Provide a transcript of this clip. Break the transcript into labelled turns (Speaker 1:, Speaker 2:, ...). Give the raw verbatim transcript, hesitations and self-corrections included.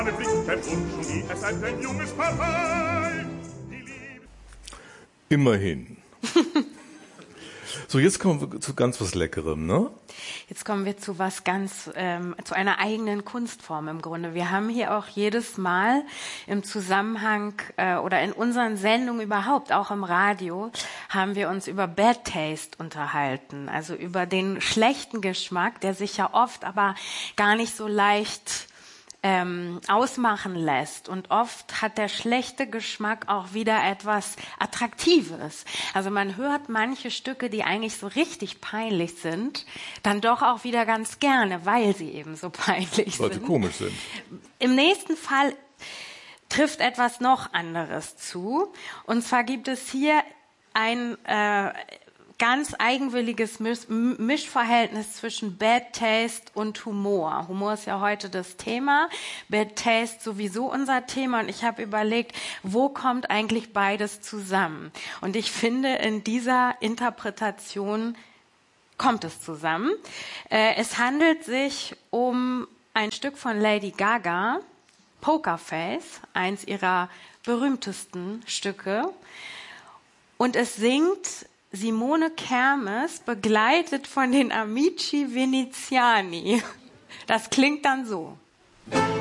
Speaker 1: Immerhin. So, jetzt kommen wir zu ganz was Leckerem, ne?
Speaker 2: Jetzt kommen wir zu was ganz, ähm, zu einer eigenen Kunstform im Grunde. Wir haben hier auch jedes Mal im Zusammenhang äh, oder in unseren Sendungen überhaupt, auch im Radio, haben wir uns über Bad Taste unterhalten. Also über den schlechten Geschmack, der sich ja oft aber gar nicht so leicht Ähm, ausmachen lässt. Und oft hat der schlechte Geschmack auch wieder etwas Attraktives. Also man hört manche Stücke, die eigentlich so richtig peinlich sind, dann doch auch wieder ganz gerne, weil sie eben so peinlich
Speaker 1: weil
Speaker 2: sind.
Speaker 1: sie komisch sind.
Speaker 2: Im nächsten Fall trifft etwas noch anderes zu. Und zwar gibt es hier ein äh, ganz eigenwilliges Misch- Mischverhältnis zwischen Bad Taste und Humor. Humor ist ja heute das Thema, Bad Taste sowieso unser Thema und ich habe überlegt, wo kommt eigentlich beides zusammen? Und ich finde, in dieser Interpretation kommt es zusammen. Äh, es handelt sich um ein Stück von Lady Gaga, Poker Face, eins ihrer berühmtesten Stücke. Und es singt Simone Kermes, begleitet von den Amici Veneziani. Das klingt dann so.